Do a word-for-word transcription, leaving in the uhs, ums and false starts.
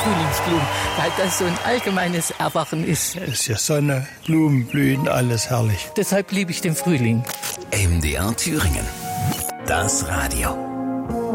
Frühlingsblumen, weil das so ein allgemeines Erwachen ist. Es ist ja Sonne, Blumen blühen, alles herrlich. Deshalb liebe ich den Frühling. M D R Thüringen. Das Radio.